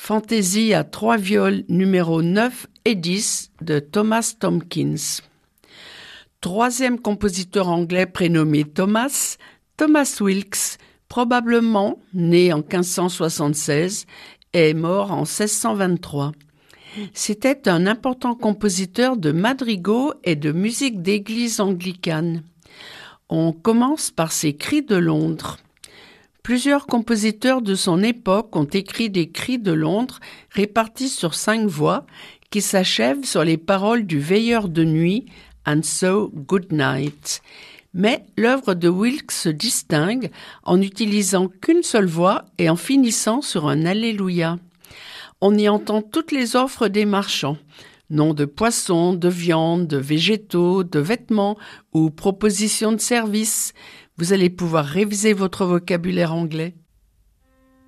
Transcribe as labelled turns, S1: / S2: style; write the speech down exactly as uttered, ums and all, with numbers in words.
S1: Fantaisie à trois viols numéro neuf et dix de Thomas Tomkins. Troisième compositeur anglais prénommé Thomas, Thomas Wilkes, probablement né en quinze cent soixante-seize, est mort en seize cent vingt-trois. C'était un important compositeur de madrigaux et de musique d'église anglicane. On commence par ses cris de Londres. Plusieurs compositeurs de son époque ont écrit des cris de Londres répartis sur cinq voix qui s'achèvent sur les paroles du veilleur de nuit « And so, good night ». Mais l'œuvre de Wilkes se distingue en n'utilisant qu'une seule voix et en finissant sur un Alléluia. On y entend toutes les offres des marchands, noms de poissons, de viande, de végétaux, de vêtements ou propositions de services. Vous allez pouvoir réviser votre vocabulaire anglais.